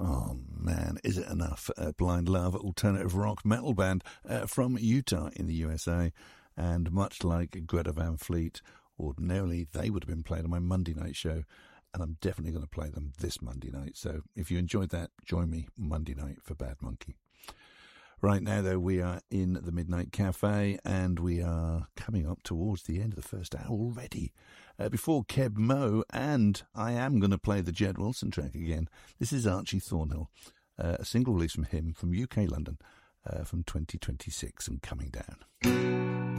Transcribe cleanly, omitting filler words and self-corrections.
Oh man, is it enough? Blind Love, alternative rock metal band from Utah in the USA. And much like Greta Van Fleet, ordinarily they would have been played on my Monday night show. And I'm definitely going to play them this Monday night. So if you enjoyed that, join me Monday night for Bad Monkey. Right now, though, we are in the Midnight Cafe, and we are coming up towards the end of the first hour already. Before Keb Mo, and I am going to play the Jed Wilson track again. This is Archie Thornhill, a single release from him from UK London from 2026 and coming down.